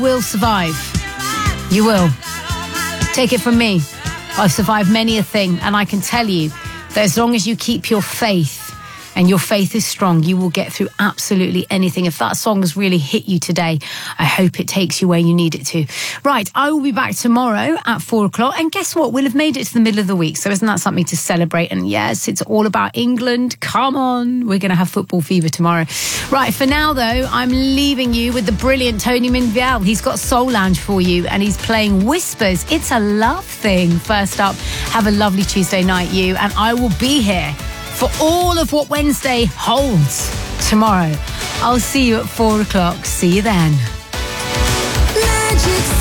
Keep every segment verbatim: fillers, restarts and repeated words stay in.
will survive. You will. Take it from me. I've survived many a thing, and I can tell you that as long as you keep your faith and your faith is strong, you will get through absolutely anything. If that song has really hit you today, I hope it takes you where you need it to. Right, I will be back tomorrow at four o'clock. And guess what? We'll have made it to the middle of the week. So isn't that something to celebrate? And yes, it's all about England. Come on. We're going to have football fever tomorrow. Right, for now, though, I'm leaving you with the brilliant Tony Minviel. He's got Soul Lounge for you, and he's playing Whispers. It's a love thing. First up, have a lovely Tuesday night, you. And I will be here for all of what Wednesday holds tomorrow. I'll see you at four o'clock. See you then. Magic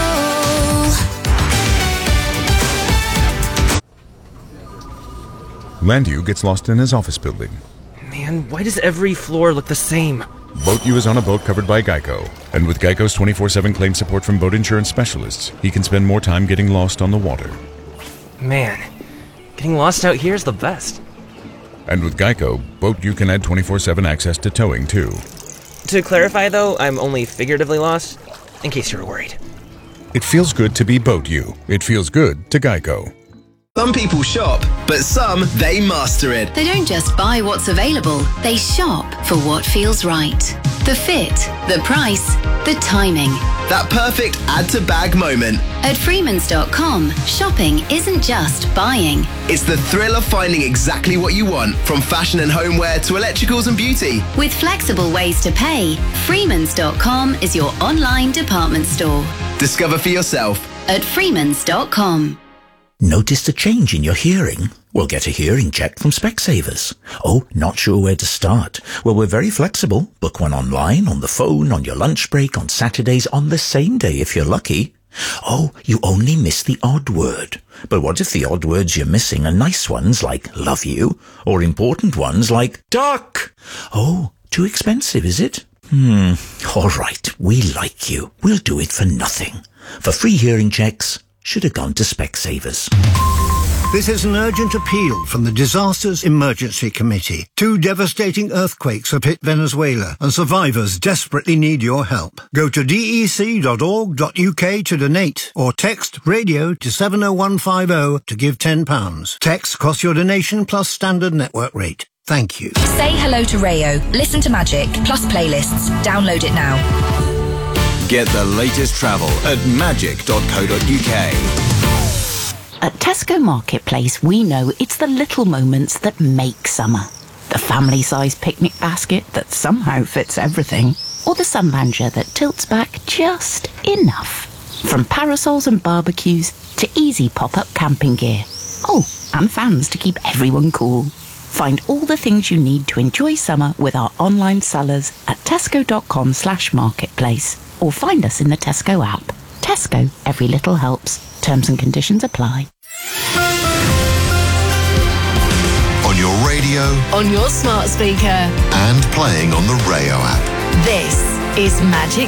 Soul. Landu gets lost in his office building. Man, why does every floor look the same? Boat U is on a boat covered by Geico. And with Geico's twenty-four seven claim support from boat insurance specialists, he can spend more time getting lost on the water. Man, getting lost out here is the best. And with Geico, Boat U can add twenty-four seven access to towing, too. To clarify, though, I'm only figuratively lost, in case you were worried. It feels good to be Boat U. It feels good to Geico. Some people shop, but some, they master it. They don't just buy what's available, they shop for what feels right. The fit, the price, the timing. That perfect add-to-bag moment. At Freemans dot com, shopping isn't just buying. It's the thrill of finding exactly what you want, from fashion and homeware to electricals and beauty. With flexible ways to pay, Freemans dot com is your online department store. Discover for yourself at Freemans dot com. Noticed a change in your hearing? Well, get a hearing check from Specsavers. Oh, not sure where to start? Well, we're very flexible. Book one online, on the phone, on your lunch break, on Saturdays, on the same day if you're lucky. Oh, you only miss the odd word. But what if the odd words you're missing are nice ones like love you, or important ones like duck? Oh, too expensive, is it? Hmm, all right, we like you. We'll do it for nothing. For free hearing checks, should have gone to Specsavers. This is an urgent appeal from the Disasters Emergency Committee. Two devastating earthquakes have hit Venezuela, and survivors desperately need your help. Go to d e c dot org dot u k to donate, or text radio to seven oh one five oh to give ten pounds. Text costs your donation plus standard network rate. Thank you. Say hello to Rayo. Listen to Magic, plus playlists. Download it now. Get the latest travel at magic dot co dot u k. At Tesco Marketplace, we know it's the little moments that make summer. The family-sized picnic basket that somehow fits everything. Or the sunlounger that tilts back just enough. From parasols and barbecues to easy pop-up camping gear. Oh, and fans to keep everyone cool. Find all the things you need to enjoy summer with our online sellers at tesco dot com slash marketplace. Or find us in the Tesco app. Tesco, every little helps. Terms and conditions apply. On your radio, on your smart speaker, and playing on the Rayo app. This is Magic